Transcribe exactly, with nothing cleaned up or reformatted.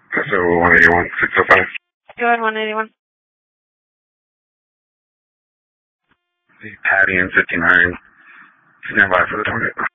So one eighty-one, six oh five. Go ahead, one eighty-one. Patty and fifty-nine. Stand by for the target.